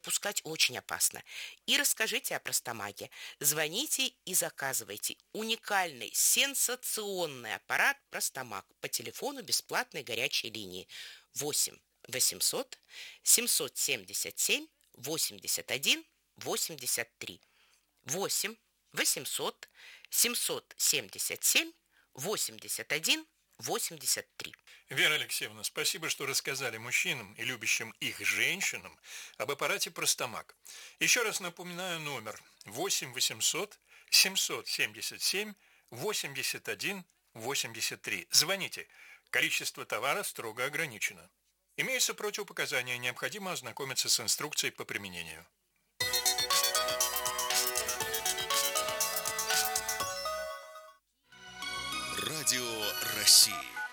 пропускать очень опасно. И расскажите о Простомаге. Звоните и заказывайте уникальный, сенсационный аппарат Простомаг по телефону бесплатной горячей линии 8 800 777 81 83. 8 800 777 81 83. Вера Алексеевна, спасибо, что рассказали мужчинам и любящим их женщинам об аппарате Простомаг. Еще раз напоминаю номер 8 800 777 81 83. Звоните. Количество товара строго ограничено. Имеются противопоказания, необходимо ознакомиться с инструкцией по применению. Радио России.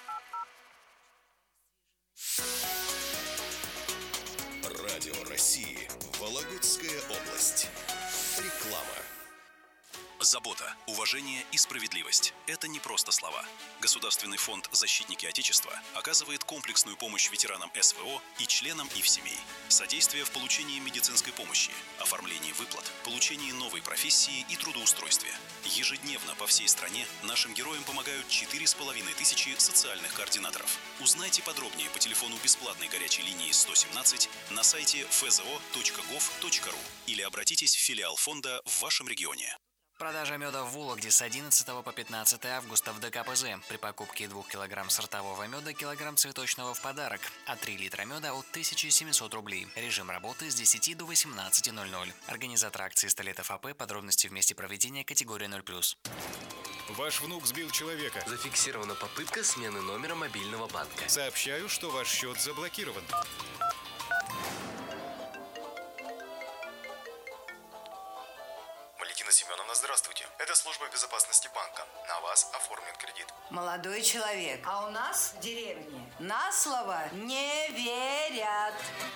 Радио России. Вологодская область. Реклама. Забота, уважение и справедливость – это не просто слова. Государственный фонд «Защитники Отечества» оказывает комплексную помощь ветеранам СВО и членам их семей. Содействие в получении медицинской помощи, оформлении выплат, получении новой профессии и трудоустройстве. Ежедневно по всей стране нашим героям помогают 4500 социальных координаторов. Узнайте подробнее по телефону бесплатной горячей линии 117 на сайте fzo.gov.ru или обратитесь в филиал фонда в вашем регионе. Продажа меда в Вологде с 11 по 15 августа в ДКПЗ. При покупке 2 кг сортового меда килограмм цветочного в подарок, а 3 литра меда от 1700 рублей. Режим работы с 10 до 18:00. Организатор акции «Столетов АП». Подробности в месте проведения категории 0+. Ваш внук сбил человека. Зафиксирована попытка смены номера мобильного банка. Сообщаю, что ваш счет заблокирован. Валентина Семеновна, здравствуйте. Это служба безопасности банка. На вас оформлен кредит. Молодой человек, а у нас в деревне на слово не верят.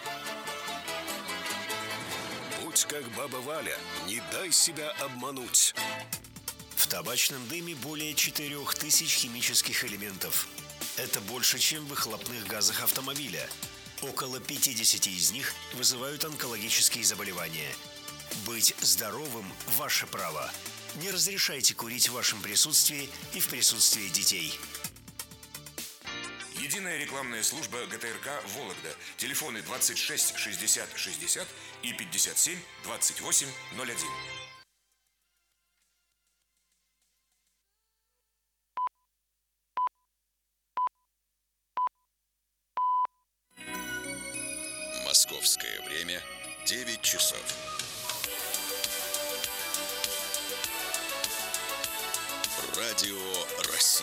Будь как баба Валя, не дай себя обмануть. В табачном дыме более 4000 химических элементов. Это больше, чем в выхлопных газах автомобиля. Около 50 из них вызывают онкологические заболевания. Быть здоровым – ваше право. Не разрешайте курить в вашем присутствии и в присутствии детей. Единая рекламная служба ГТРК «Вологда». Телефоны 26 60 60 и 57 28 01. Московское время 9 часов. Радио России.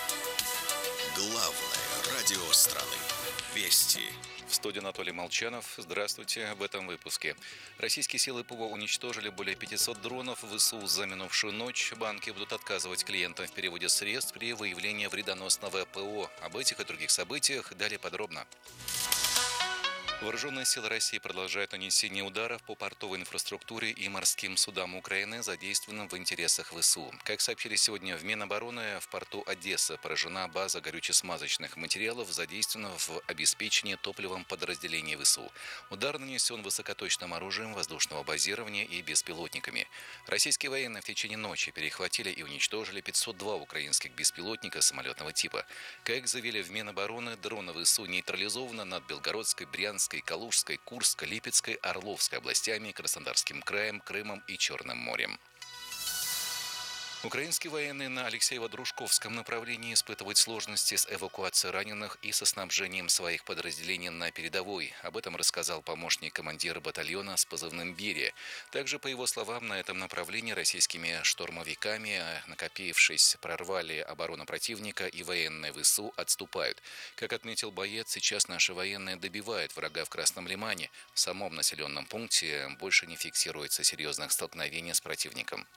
Главное радио страны. Вести. В студии Анатолий Молчанов. Здравствуйте. В этом выпуске. Российские силы ПВО уничтожили более 500 дронов в ВСУ за минувшую ночь. Банки будут отказывать клиентам в переводе средств при выявлении вредоносного ПО. Об этих и других событиях далее подробно. Вооруженные силы России продолжают нанесение ударов по портовой инфраструктуре и морским судам Украины, задействованным в интересах ВСУ. Как сообщили сегодня в Минобороны, в порту Одесса поражена база горюче-смазочных материалов, задействованных в обеспечении топливом подразделений ВСУ. Удар нанесен высокоточным оружием воздушного базирования и беспилотниками. Российские военные в течение ночи перехватили и уничтожили 502 украинских беспилотника самолетного типа. Как заявили в Минобороны, дроны ВСУ нейтрализованы над Белгородской, Брянской, Калужской, Курской, Липецкой, Орловской областями, Краснодарским краем, Крымом и Черным морем. Украинские военные на Алексеево-Дружковском направлении испытывают сложности с эвакуацией раненых и со снабжением своих подразделений на передовой. Об этом рассказал помощник командира батальона с позывным «Берия». Также, по его словам, на этом направлении российскими штурмовиками, накопившись, прорвали оборону противника, и военные ВСУ отступают. Как отметил боец, сейчас наши военные добивают врага в Красном Лимане. В самом населенном пункте больше не фиксируется серьезных столкновений с противником.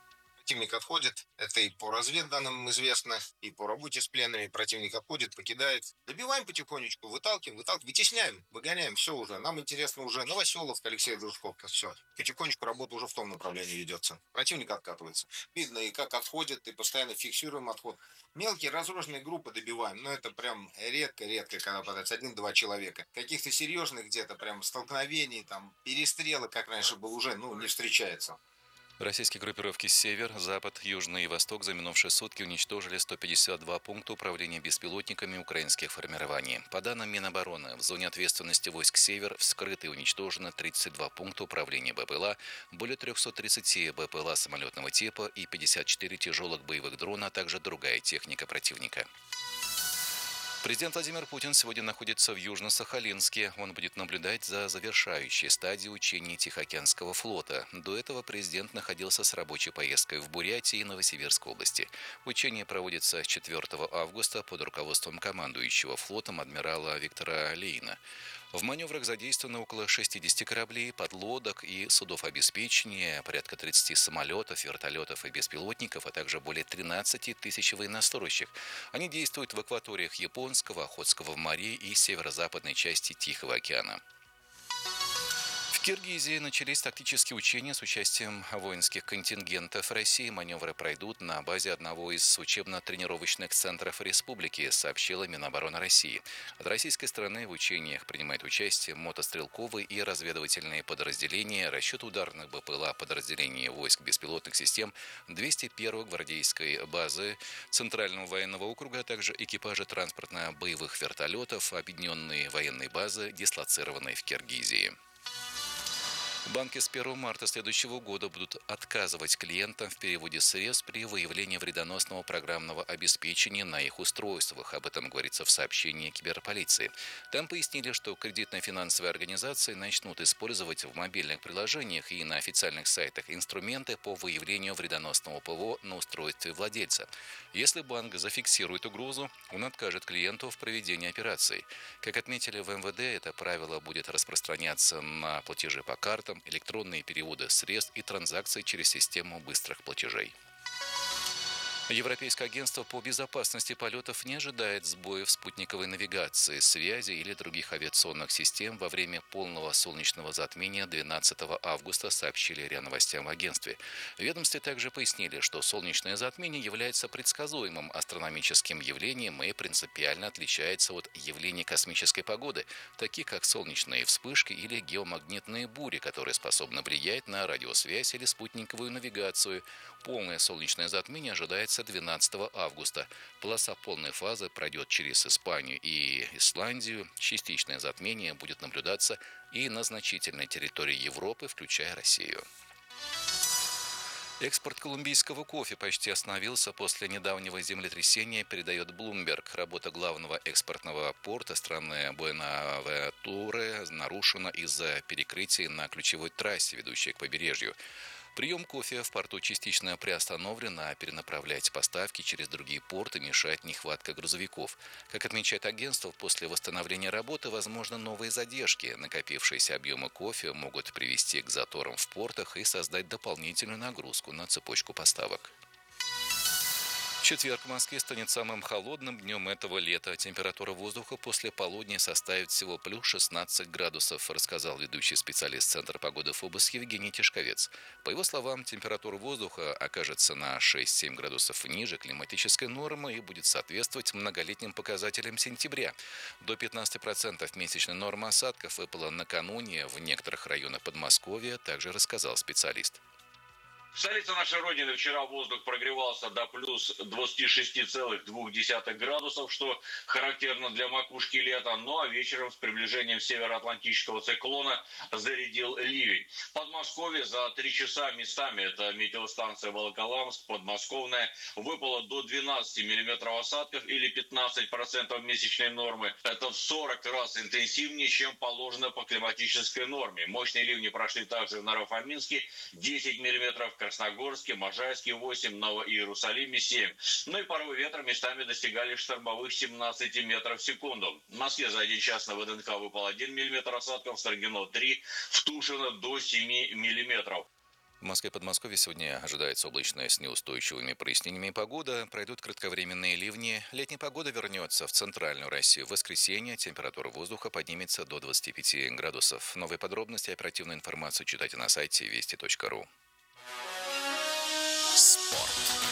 Противник отходит, это и по разведданным известно, и по работе с пленными. Противник отходит, покидает. Добиваем потихонечку, выталкиваем, вытесняем, выгоняем, все уже. Нам интересно уже Новоселовка, Алексей Дружковка, все. Потихонечку работа уже в том направлении ведется. Противник откатывается. Видно и как отходит, и постоянно фиксируем отход. Мелкие разрозненные группы добиваем, но это прям редко, когда попадается 1-2 человека. Каких-то серьезных где-то прям столкновений, там, перестрелок, как раньше было, уже, не встречается. Российские группировки «Север», «Запад», «Южный» и «Восток» за минувшие сутки уничтожили 152 пункта управления беспилотниками украинских формирований. По данным Минобороны, в зоне ответственности войск «Север» вскрыты и уничтожено 32 пункта управления БПЛА, более 330 БПЛА самолетного типа и 54 тяжелых боевых дрона, а также другая техника противника. Президент Владимир Путин сегодня находится в Южно-Сахалинске. Он будет наблюдать за завершающей стадией учений Тихоокеанского флота. До этого президент находился с рабочей поездкой в Бурятии и Новосибирской области. Учение проводится с 4 августа под руководством командующего флотом адмирала Виктора Лейна. В маневрах задействовано около 60 кораблей, подлодок и судов обеспечения, порядка 30 самолетов, вертолетов и беспилотников, а также более 13 тысяч военнослужащих. Они действуют в акваториях Японского, Охотского моря и северо-западной части Тихого океана. В Киргизии начались тактические учения с участием воинских контингентов России. Маневры пройдут на базе одного из учебно-тренировочных центров республики, сообщила Минобороны России. От российской стороны в учениях принимают участие мотострелковые и разведывательные подразделения, расчет ударных БПЛА подразделений войск беспилотных систем 201-й гвардейской базы Центрального военного округа, а также экипажи транспортно-боевых вертолетов, объединенные военные базы, дислоцированные в Киргизии. Банки с 1 марта следующего года будут отказывать клиентам в переводе средств при выявлении вредоносного программного обеспечения на их устройствах. Об этом говорится в сообщении киберполиции. Там пояснили, что кредитно-финансовые организации начнут использовать в мобильных приложениях и на официальных сайтах инструменты по выявлению вредоносного ПВО на устройстве владельца. Если банк зафиксирует угрозу, он откажет клиенту в проведении операций. Как отметили в МВД, это правило будет распространяться на платежи по картам, электронные переводы средств и транзакции через систему быстрых платежей. Европейское агентство по безопасности полетов не ожидает сбоев спутниковой навигации, связи или других авиационных систем во время полного солнечного затмения 12 августа, сообщили РИА Новостям в агентстве. В ведомстве также пояснили, что солнечное затмение является предсказуемым астрономическим явлением и принципиально отличается от явлений космической погоды, таких как солнечные вспышки или геомагнитные бури, которые способны влиять на радиосвязь или спутниковую навигацию. Полное солнечное затмение ожидается 12 августа. Полоса полной фазы пройдет через Испанию и Исландию. Частичное затмение будет наблюдаться и на значительной территории Европы, включая Россию. Экспорт колумбийского кофе почти остановился после недавнего землетрясения, передает Bloomberg. Работа главного экспортного порта страны Буэнавентура нарушена из-за перекрытий на ключевой трассе, ведущей к побережью. Прием кофе в порту частично приостановлен, а перенаправлять поставки через другие порты мешает нехватка грузовиков. Как отмечает агентство, после восстановления работы возможны новые задержки. Накопившиеся объемы кофе могут привести к заторам в портах и создать дополнительную нагрузку на цепочку поставок. Четверг в Москве станет самым холодным днем этого лета. Температура воздуха после полудня составит всего плюс 16 градусов, рассказал ведущий специалист Центра погоды ФОБОС Евгений Тишковец. По его словам, температура воздуха окажется на 6-7 градусов ниже климатической нормы и будет соответствовать многолетним показателям сентября. До 15% месячной нормы осадков выпало накануне в некоторых районах Подмосковья, также рассказал специалист. В столице нашей Родины вчера воздух прогревался до плюс 26,2 градусов, что характерно для макушки лета. Ну а вечером с приближением североатлантического циклона зарядил ливень. В Подмосковье за 3 часа местами, это метеостанция Волоколамск, Подмосковная, выпало до 12 миллиметров осадков или 15% месячной нормы. Это в 40 раз интенсивнее, чем положено по климатической норме. Мощные ливни прошли также в Наро-Фоминске 10 миллиметров, в Красногорске, Можайске 8, Новоиерусалиме 7. Ну и порывы ветра местами достигали штормовых 17 метров в секунду. В Москве за 1 час на ВДНХ выпал 1 миллиметр осадков, в Строгино 3, в Тушино до 7 миллиметров. В Москве и Подмосковье сегодня ожидается облачная с неустойчивыми прояснениями погода. Пройдут кратковременные ливни. Летняя погода вернется в центральную Россию. В воскресенье температура воздуха поднимется до 25 градусов. Новые подробности и оперативную информацию читайте на сайте вести.ру. Спорт.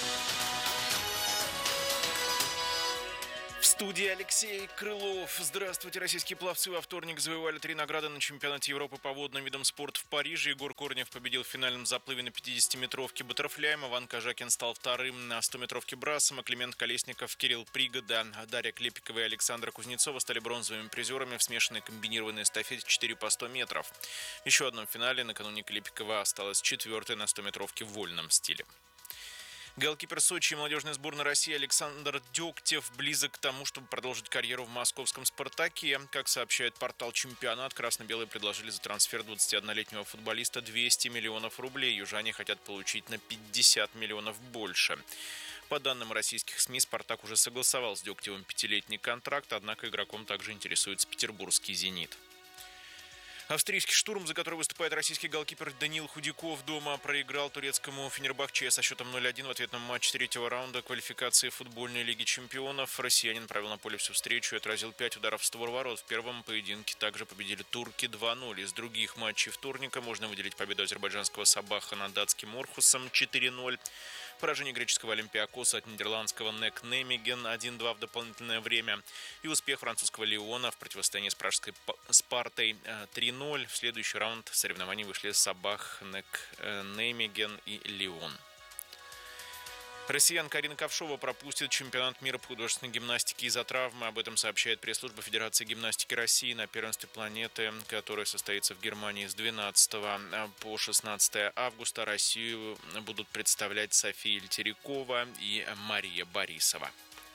В студии Алексей Крылов. Здравствуйте, российские пловцы во вторник завоевали 3 награды на чемпионате Европы по водным видам спорта в Париже. Егор Корнев победил в финальном заплыве на 50-метровке баттерфляем. Иван Кожакин стал вторым на 100-метровке брасом. Климент Колесников, Кирилл Пригода, Дарья Клепикова и Александра Кузнецова стали бронзовыми призерами в смешанной комбинированной эстафете 4 по 100 метров. В еще одном финале накануне Клепикова осталась четвертой на 100-метровке в вольном стиле. Голкипер Сочи и молодежной сборной России Александр Дегтев близок к тому, чтобы продолжить карьеру в московском «Спартаке». Как сообщает портал «Чемпионат», красно-белые предложили за трансфер 21-летнего футболиста 200 миллионов рублей. Южане хотят получить на 50 миллионов больше. По данным российских СМИ, «Спартак» уже согласовал с Дегтевым 5-летний контракт, однако игроком также интересуется петербургский «Зенит». Австрийский «Штурм», за который выступает российский голкипер Даниил Худяков, дома проиграл турецкому «Фенербахче» со счетом 0-1 в ответном матче третьего раунда квалификации футбольной лиги чемпионов. Россиянин провел на поле всю встречу и отразил 5 ударов в створ ворот. В первом поединке также победили турки 2-0. Из других матчей вторника можно выделить победу азербайджанского «Сабаха» над датским «Орхусом 4-0. Поражение греческого «Олимпиакоса» от нидерландского «Нек Неймеген 1-2 в дополнительное время. И успех французского «Лиона» в противостоянии с пражской «Спартой» 3-0. В следующий раунд соревнований вышли «Сабах», «Нек Неймеген» и «Лион». Россиянка Арина Ковшова пропустит чемпионат мира по художественной гимнастике из-за травмы. Об этом сообщает пресс-служба Федерации гимнастики России на первенстве планеты, которое состоится в Германии с 12 по 16 августа. Россию будут представлять София Льтерякова и Мария Борисова.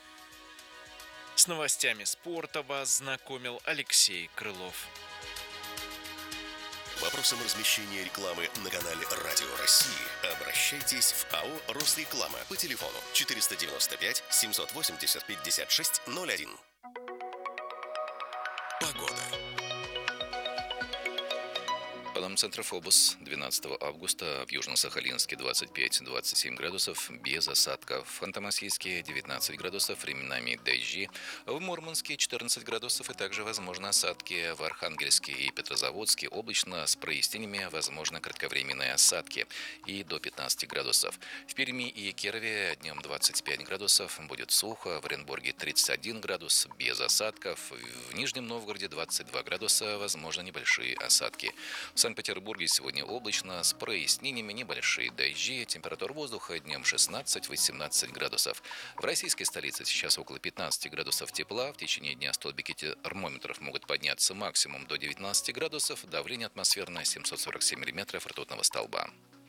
С новостями спорта вас знакомил Алексей Крылов. Вопросам размещения рекламы на канале Радио России обращайтесь в АО «Росреклама» по телефону 495 780 56 01. Погода. По данным центра ФОБУС, 12 августа в Южно-Сахалинске 25-27 градусов без осадков, в Ханты-Мансийске 19 градусов, временами дожди, в Мурманске 14 градусов и также возможны осадки, в Архангельске и Петрозаводске облачно с прояснениями, возможно кратковременные осадки и до 15 градусов. В Перми и Кирове днем 25 градусов, будет сухо, в Оренбурге 31 градус без осадков, в Нижнем Новгороде 22 градуса, возможно небольшие осадки. В Санкт-Петербурге сегодня облачно, с прояснениями, небольшие дожди, температура воздуха днем 16-18 градусов. В российской столице сейчас около 15 градусов тепла, в течение дня столбики термометров могут подняться максимум до 19 градусов, давление атмосферное 747 миллиметров ртутного столба.